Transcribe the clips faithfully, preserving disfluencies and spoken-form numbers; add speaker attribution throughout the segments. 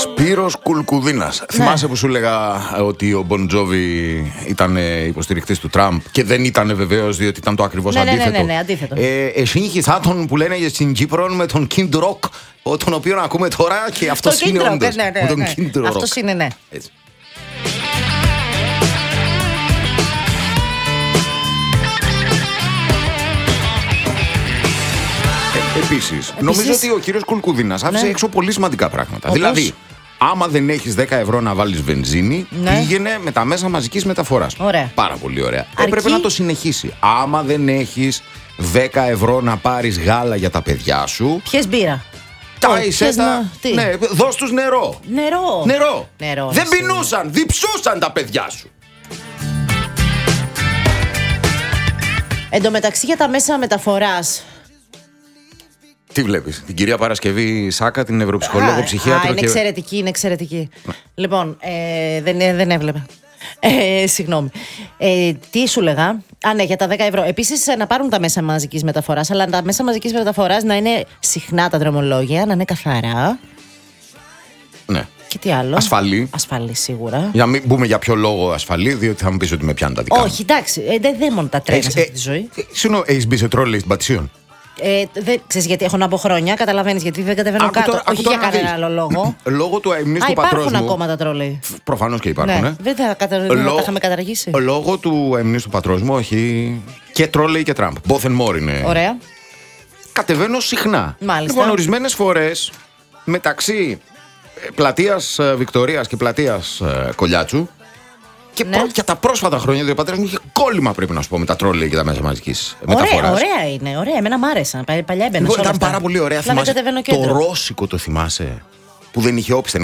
Speaker 1: Σπύρος Κουλκουδίνας. Ναι. Θυμάσαι που σου έλεγα ότι ο Μπον Τζόβι ήταν υποστηρικτής του Τραμπ και δεν ήταν βεβαίως, διότι ήταν το ακριβώς
Speaker 2: ναι,
Speaker 1: αντίθετο.
Speaker 2: Ναι, ναι, ναι, αντίθετο.
Speaker 1: Ε, εσύγχυσα τον που λένε στην Κύπρο με τον Kid Rock, τον οποίο ακούμε τώρα και αυτός είναι
Speaker 2: Rock,
Speaker 1: όντως.
Speaker 2: ναι, ναι, ναι.
Speaker 1: Τον Kid Rock.
Speaker 2: Αυτός είναι, ναι.
Speaker 1: Έτσι. Επίσης, νομίζω ότι ο κύριος Κουλκουδίνας άφησε ναι. έξω πολύ σημαντικά πράγματα. Όπως? Δηλαδή, άμα δεν έχεις δέκα ευρώ να βάλεις βενζίνη, ναι. πήγαινε με τα μέσα μαζικής μεταφοράς.
Speaker 2: Ωραία.
Speaker 1: Πάρα πολύ ωραία.
Speaker 2: Αρκεί...
Speaker 1: Έπρεπε να το συνεχίσει. Άμα δεν έχεις δέκα ευρώ να πάρεις γάλα για τα παιδιά σου.
Speaker 2: Πιες μπύρα.
Speaker 1: Τα εισέτα. Ναι, δώσ' τους νερό.
Speaker 2: Νερό.
Speaker 1: Νερό.
Speaker 2: νερό
Speaker 1: δεν πεινούσαν, διψούσαν τα παιδιά σου.
Speaker 2: Εν τω μεταξύ για τα μέσα μεταφοράς.
Speaker 1: Τι βλέπεις, την κυρία Παρασκευή Σάκα, την νευροψυχολόγο, ψυχίατρο.
Speaker 2: Α, είναι
Speaker 1: και...
Speaker 2: εξαιρετική, είναι εξαιρετική. Ναι. Λοιπόν, ε, δεν, δεν έβλεπα. Ε, συγγνώμη. Ε, τι σου λέγα. Α, ναι, για τα δέκα ευρώ. Επίσης, να πάρουν τα μέσα μαζικής μεταφοράς, αλλά τα μέσα μαζικής μεταφοράς να είναι συχνά τα δρομολόγια, να είναι καθαρά.
Speaker 1: Ναι.
Speaker 2: Και τι άλλο.
Speaker 1: Ασφαλή.
Speaker 2: Ασφαλή, σίγουρα.
Speaker 1: Για να μην πούμε για ποιο λόγο ασφαλή, διότι θα μου πεις ότι με πιάνουν τα δικά μου.
Speaker 2: Όχι, εντάξει. Ε, δεν δε μόνο τα τρένα σε αυτή τη ζωή.
Speaker 1: Συγγνώμη, έχεις μπει σε τρόλεϊ στην Πατησίων?
Speaker 2: Ε, δεν ξέρεις γιατί έχω να πω χρόνια, καταλαβαίνεις γιατί δεν κατεβαίνω κάτω.
Speaker 1: Τώρα,
Speaker 2: όχι για κανένα άλλο λόγο.
Speaker 1: Λόγω του αιμνής του πατρός μου.
Speaker 2: Υπάρχουν ακόμα τα τρόλεϊ.
Speaker 1: Προφανώς και υπάρχουν.
Speaker 2: Ναι.
Speaker 1: Ε.
Speaker 2: Δεν θα κατα... Λό... τα είχαμε καταργήσει.
Speaker 1: Λόγω του αιμνής του πατρός μου, όχι. Και τρόλεϊ και Τραμπ. Both and more είναι.
Speaker 2: Ωραία.
Speaker 1: Κατεβαίνω συχνά.
Speaker 2: Μάλιστα.
Speaker 1: Λοιπόν, ορισμένες φορές μεταξύ πλατείας Βικτωρίας και πλατείας Κολιάτσου. Και ναι. για τα πρόσφατα χρόνια, δηλαδή ο πατέρας μου είχε κόλλημα, πρέπει να σου πω, με τα τρόλεϊ και τα μέσα μαζικής μεταφοράς.
Speaker 2: Ωραία είναι, ωραία. Εμένα μ' άρεσαν. Παλιά έμπαινα.
Speaker 1: Λοιπόν, ήταν πάρα πολύ ωραία.
Speaker 2: Θυμάσαι,
Speaker 1: το ρώσικο το θυμάσαι? Που δεν είχε όπισθεν.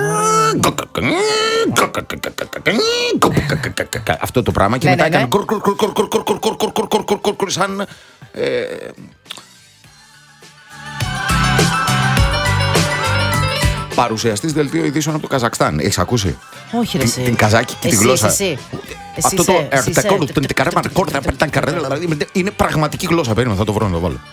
Speaker 1: Αυτό το πράγμα. Και μετά έκανε σαν... παρουσιαστής δελτίο ειδήσεων από το Καζακστάν. Έχεις ακούσει?
Speaker 2: Όχι, ρε,
Speaker 1: την, την καζάκι και τη γλώσσα.
Speaker 2: Εσύ,
Speaker 1: αυτό το είναι πραγματική γλώσσα. Περίμενα, θα το βρω να το βάλω.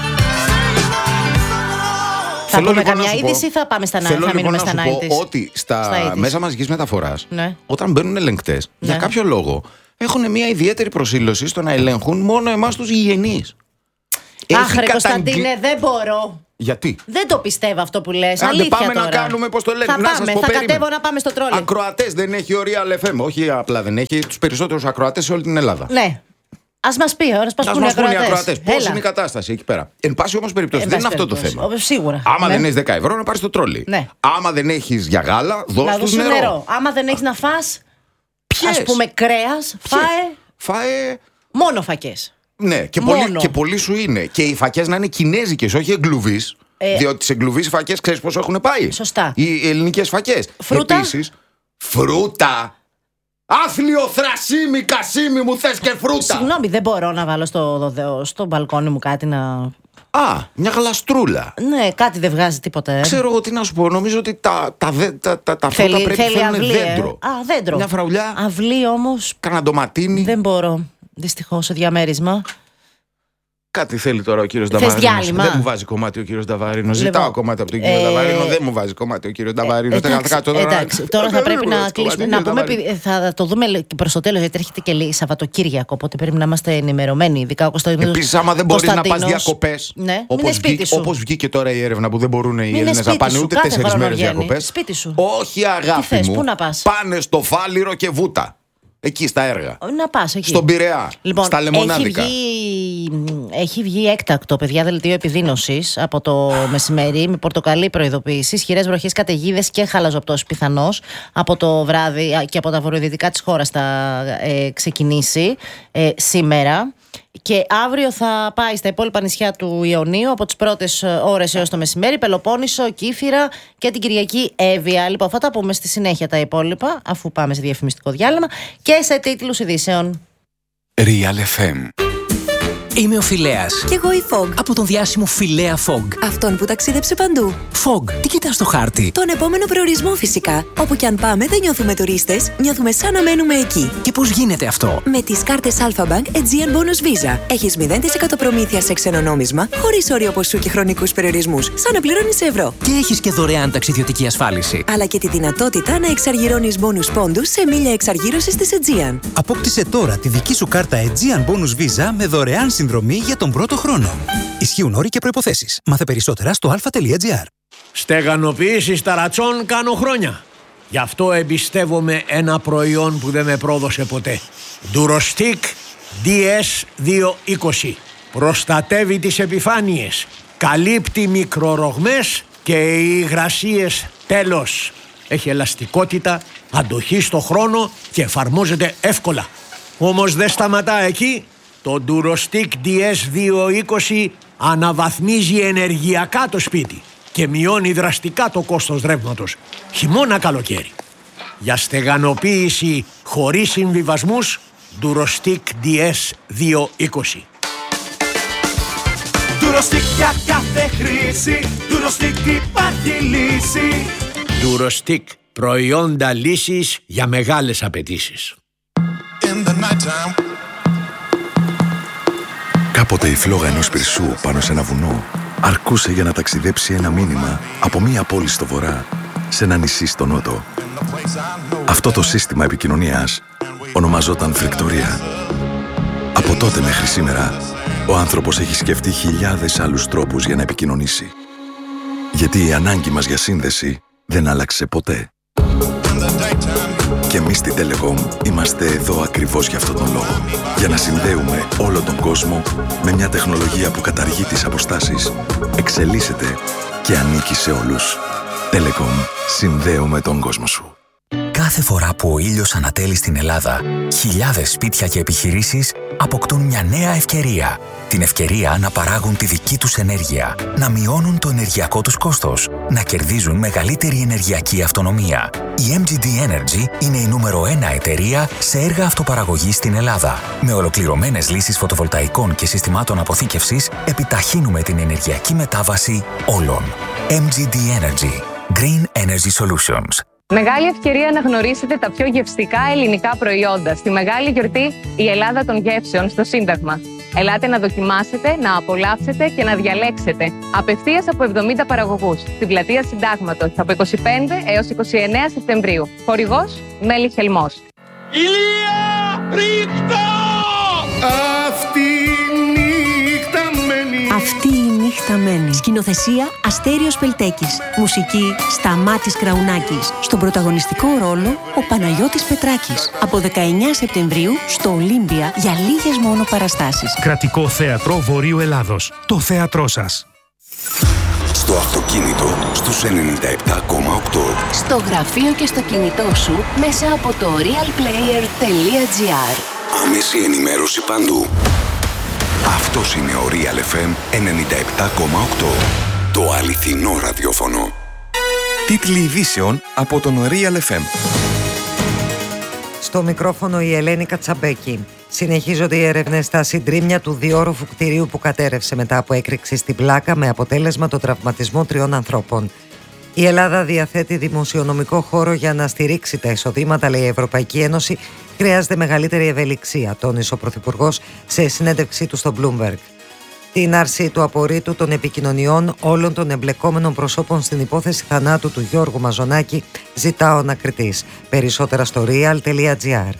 Speaker 2: Θα πούμε λοιπόν καμιά είδηση ή θα πάμε στα νάιτης? Θα μείνουμε στα νάιτης.
Speaker 1: Θέλω ότι στα μέσα μαζικής μεταφοράς, ναι. όταν μπαίνουν ελεγκτές, ναι. για κάποιο λόγο έχουν μια ιδιαίτερη προσήλωση στο να ελέγχουν μόνο εμάς τους γηγενείς.
Speaker 2: Αχ, ρε Κωνσταντίνε, δεν μπορώ.
Speaker 1: Γιατί?
Speaker 2: Δεν το πιστεύω αυτό που λες.
Speaker 1: Άντε,
Speaker 2: αλήθεια
Speaker 1: πάμε
Speaker 2: τώρα.
Speaker 1: να κάνουμε, πώς το λένε.
Speaker 2: Θα
Speaker 1: να
Speaker 2: πάμε,
Speaker 1: σας πω,
Speaker 2: θα
Speaker 1: περίμενε.
Speaker 2: κατέβω να πάμε στο τρόλι.
Speaker 1: Ακροατές δεν έχει ο Real εφ εμ. Όχι απλά δεν έχει, τους περισσότερους ακροατές σε όλη την Ελλάδα.
Speaker 2: Ναι. Ας μας πει, ας μας πούνε οι ακροατές.
Speaker 1: Πώς είναι η κατάσταση εκεί πέρα. Εν πάση όμως περιπτώσει, δεν είναι αυτό το θέμα.
Speaker 2: Σίγουρα.
Speaker 1: Άμα δεν έχεις δέκα ευρώ, να πάρεις το τρόλι. Άμα δεν έχεις για γάλα, δώσ' τους νερό.
Speaker 2: Άμα δεν έχεις να φας, ας πούμε κρέας, φάε.
Speaker 1: Φάε.
Speaker 2: Μόνο φακές.
Speaker 1: Ναι, και πολύ, και πολύ σου είναι. Και οι φακές να είναι κινέζικες, όχι εγκλουβείς. Ε, διότι τις εγκλουβείς οι φακές ξέρεις πόσο έχουν πάει.
Speaker 2: Σωστά.
Speaker 1: Οι ελληνικές φακές.
Speaker 2: Φρούτα.
Speaker 1: Επίσης, φρούτα. Άθλιο θρασίμι, κασίμι μου θες και φρούτα.
Speaker 2: Συγγνώμη, δεν μπορώ να βάλω στο, στο μπαλκόνι μου κάτι να...
Speaker 1: Α, μια γλαστρούλα.
Speaker 2: Ναι, κάτι δεν βγάζει τίποτα. Ε.
Speaker 1: Ξέρω εγώ τι να σου πω. Νομίζω ότι τα, τα, τα, τα, τα φρούτα πρέπει να θέλουν δέντρο.
Speaker 2: Ε. Α, δέντρο.
Speaker 1: Μια φραουλιά.
Speaker 2: Αυλή όμως.
Speaker 1: Κανένα ντοματίνι.
Speaker 2: Δεν μπορώ. Δυστυχώς, σε διαμέρισμα.
Speaker 1: Κάτι θέλει τώρα ο κύριος Νταβαρίνος. Δεν μου βάζει κομμάτι ο κύριος Νταβαρίνος. Ζητάω λοιπόν, κομμάτι από τον κύριο ε... Νταβαρίνο. Δεν μου βάζει κομμάτι ο κύριος Νταβαρίνος.
Speaker 2: Ε, εντάξει, τώρα, εντάξει, τώρα θα πρέπει να κλείσουμε. Να πούμε, θα το δούμε προς το τέλος, γιατί έρχεται και λέει Σαββατοκύριακο. Οπότε πρέπει να είμαστε ενημερωμένοι. Ειδικά ο Κωνσταντίνος.
Speaker 1: Επίσης, άμα δεν μπορείς να πας διακοπές.
Speaker 2: Ναι,
Speaker 1: όπως βγήκε τώρα η έρευνα που δεν μπορούν οι Έλληνες να πάνε ούτε τέσσερις μέρες διακοπές.
Speaker 2: Σπίτι σου.
Speaker 1: Όχι, αγάπη μου. Πάνε στο Φάληρο και Βούτα. Εκεί στα έργα.
Speaker 2: Να πας εκεί.
Speaker 1: Στον Πειραιά.
Speaker 2: Λοιπόν,
Speaker 1: στα Λεμονάδικα.
Speaker 2: Έχει βγει, έχει βγει έκτακτο, παιδιά, δελτίο επιδείνωσης από το μεσημέρι με πορτοκαλί προειδοποίηση. Ισχυρές βροχές, καταιγίδες και χαλαζοπτώσεις πιθανώς. Από το βράδυ και από τα βορειοδυτικά της χώρας θα ε, ξεκινήσει ε, σήμερα. Και αύριο θα πάει στα υπόλοιπα νησιά του Ιωνίου από τις πρώτες ώρες έως το μεσημέρι, Πελοπόννησο, Κύθυρα και την Κυριακή Εύβοια. Λοιπόν, θα τα πούμε στη συνέχεια τα υπόλοιπα, αφού πάμε σε διαφημιστικό διάλειμμα και σε τίτλους ειδήσεων.
Speaker 3: Real εφ εμ. Είμαι ο Φιλέας.
Speaker 4: Κι εγώ η Fog.
Speaker 3: Από τον διάσημο Φιλέα Fog.
Speaker 4: Αυτόν που ταξίδεψε παντού.
Speaker 3: Fog, τι κοιτάς στο χάρτη?
Speaker 4: Τον επόμενο προορισμό φυσικά. Όπου κι αν πάμε δεν νιώθουμε τουρίστες, νιώθουμε σαν να μένουμε εκεί.
Speaker 3: Και πώς γίνεται αυτό?
Speaker 4: Με τις κάρτες Alpha Bank Aegean Bonus Visa. Έχεις μηδέν τοις εκατό προμήθεια σε ξένο νόμισμα, χωρίς όριο ποσού και χρονικούς περιορισμούς, σαν να πληρώνεις σε ευρώ.
Speaker 3: Και έχεις και δωρεάν ταξιδιωτική ασφάλιση.
Speaker 4: Αλλά και τη δυνατότητα να εξαργυρώνεις bonus πόντους σε μίλια εξαργύρωσης της Aegean.
Speaker 5: Απόκτησε τώρα τη δική σου κάρτα Aegean Bonus Visa με δωρεάν συνδρομή για τον πρώτο χρόνο. Ισχύουν όροι και προϋποθέσεις. Μάθε περισσότερα στο αλφα.gr.
Speaker 6: Στεγανοποίηση ταρατσών κάνω χρόνια. Γι' αυτό εμπιστεύομαι ένα προϊόν που δεν με πρόδωσε ποτέ. Durostic ντι ες διακόσια είκοσι. Προστατεύει τις επιφάνειες, καλύπτει μικρορογμές και υγρασίες τέλος. Έχει ελαστικότητα, αντοχή στο χρόνο και εφαρμόζεται εύκολα. Όμως δεν σταματά εκεί. Το Durostic ντι ες διακόσια είκοσι αναβαθμίζει ενεργειακά το σπίτι και μειώνει δραστικά το κόστος ρεύματος, χειμώνα καλοκαίρι. Για στεγανοποίηση χωρίς συμβιβασμούς, Durostic ντι ες διακόσια είκοσι.
Speaker 7: Durostic για κάθε χρήση, Durostic υπάρχει λύση.
Speaker 6: Durostic, προϊόντα λύσης για μεγάλες απαιτήσεις.
Speaker 8: Κάποτε η φλόγα ενός πυρσού πάνω σε ένα βουνό αρκούσε για να ταξιδέψει ένα μήνυμα από μία πόλη στο βορρά σε ένα νησί στο νότο. Αυτό το σύστημα επικοινωνίας ονομαζόταν φρικτορία. Από τότε μέχρι σήμερα, ο άνθρωπος έχει σκεφτεί χιλιάδες άλλους τρόπους για να επικοινωνήσει. Γιατί η ανάγκη μας για σύνδεση δεν άλλαξε ποτέ. Και εμείς στη Telecom είμαστε εδώ ακριβώς για αυτόν τον λόγο. Για να συνδέουμε όλο τον κόσμο με μια τεχνολογία που καταργεί τις αποστάσεις, εξελίσσεται και ανήκει σε όλους. Telecom, συνδέουμε τον κόσμο σου.
Speaker 9: Κάθε φορά που ο ήλιος ανατέλει στην Ελλάδα, χιλιάδες σπίτια και επιχειρήσεις αποκτούν μια νέα ευκαιρία. Την ευκαιρία να παράγουν τη δική τους ενέργεια, να μειώνουν το ενεργειακό τους κόστος, να κερδίζουν μεγαλύτερη ενεργειακή αυτονομία. Η εμ τζι ντι Energy είναι η νούμερο ένα εταιρεία σε έργα αυτοπαραγωγής στην Ελλάδα. Με ολοκληρωμένες λύσεις φωτοβολταϊκών και συστημάτων αποθήκευσης, επιταχύνουμε την ενεργειακή μετάβαση όλων. εμ τζι ντι Energy. Green Energy Solutions.
Speaker 10: Μεγάλη ευκαιρία να γνωρίσετε τα πιο γευστικά ελληνικά προϊόντα στη μεγάλη γιορτή «Η Ελλάδα των Γεύσεων» στο Σύνταγμα. Ελάτε να δοκιμάσετε, να απολαύσετε και να διαλέξετε απευθείας από εβδομήντα παραγωγούς στην πλατεία Συντάγματος από είκοσι πέντε έως είκοσι εννέα Σεπτεμβρίου. Χορηγός Μέλη Χελμός.
Speaker 7: Ηλία ρίχτα! Αυτή η νύχτα μένει.
Speaker 4: Αυτή η νύχτα μένει. Σκηνοθεσία Αστέριος Πελτέκης. Μουσική Σταμάτης Κραουνάκης. Στον πρωταγωνιστικό ρόλο ο Παναγιώτης Πετράκης. Από δεκαεννέα Σεπτεμβρίου στο Ολύμπια για λίγες μόνο παραστάσεις.
Speaker 11: Κρατικό Θέατρο Βορείου Ελλάδος. Το θέατρό σας.
Speaker 12: Στο αυτοκίνητο στους ενενήντα επτά κόμμα οκτώ.
Speaker 13: Στο γραφείο και στο κινητό σου μέσα από το realplayer τελεία gr.
Speaker 12: Άμεση ενημέρωση παντού. Αυτός είναι ο Real εφ εμ ενενήντα επτά κόμμα οκτώ. Το αληθινό ραδιόφωνο.
Speaker 14: Τίτλοι ειδήσεων από τον Real εφ εμ.
Speaker 15: Στο μικρόφωνο η Ελένη Κατσαμπέκη. Συνεχίζονται οι έρευνες στα συντρίμμια του διόροφου κτηρίου που κατέρευσε μετά από έκρηξη στην Πλάκα με αποτέλεσμα τον τραυματισμό τριών ανθρώπων. Η Ελλάδα διαθέτει δημοσιονομικό χώρο για να στηρίξει τα εισοδήματα, λέει η Ευρωπαϊκή Ένωση. Χρειάζεται μεγαλύτερη ευελιξία, τόνισε ο Πρωθυπουργός σε συνέντευξή του στο Bloomberg. Την άρση του απορρίτου των επικοινωνιών όλων των εμπλεκόμενων προσώπων στην υπόθεση θανάτου του Γιώργου Μαζονάκη ζητά ο ανακριτής. Περισσότερα στο real.gr.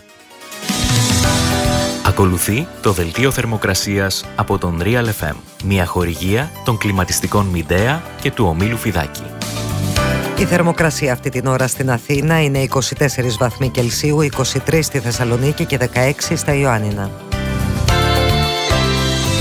Speaker 16: Ακολουθεί το δελτίο θερμοκρασίας από τον Real εφ εμ, μια χορηγία των κλιματιστικών Μιντέα και του ομίλου Φιδάκη.
Speaker 15: Η θερμοκρασία αυτή την ώρα στην Αθήνα είναι είκοσι τέσσερις βαθμοί Κελσίου, είκοσι τρεις στη Θεσσαλονίκη και δεκαέξι στα Ιωάννινα.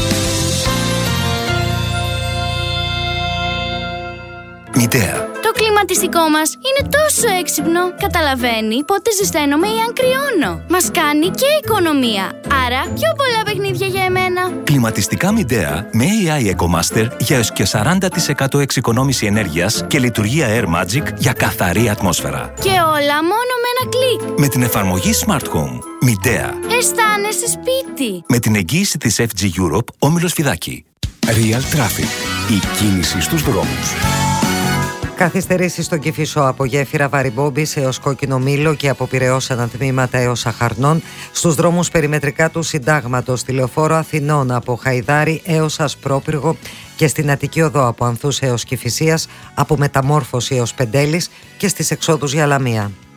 Speaker 14: Μιντέα.
Speaker 13: Το κλίμα
Speaker 17: κλιματιστικό μας είναι τόσο έξυπνο. Καταλαβαίνει πότε ζεσταίνομαι ή αν κρυώνω. Μας κάνει και οικονομία. Άρα πιο πολλά παιχνίδια για εμένα.
Speaker 18: Κλιματιστικά Midea με έι άι EcoMaster για έως και σαράντα τοις εκατό εξοικονόμηση ενέργειας και λειτουργία Air Magic για καθαρή ατμόσφαιρα.
Speaker 17: Και όλα μόνο με ένα κλικ.
Speaker 18: Με την εφαρμογή Smart Home. Midea.
Speaker 17: Αισθάνεσαι σπίτι.
Speaker 18: Με την εγγύηση της εφ τζι Europe, Όμιλος Φιδάκη.
Speaker 12: Real Traffic. Η κίνηση στους δρόμους.
Speaker 15: Καθυστερήσεις στον Κηφισό από γέφυρα Βαρυμπόμπης έως Κόκκινο Μήλο και από Πειραιώς ανατμήματα έως Αχαρνών. Στους δρόμους περιμετρικά του Συντάγματος, στη Λεωφόρο Αθηνών από Χαϊδάρη έως Ασπρόπυργο και στην Αττική Οδό από Ανθούς έως Κηφισίας, από Μεταμόρφωση έως Πεντέλης και στις εξόδους για Λαμία.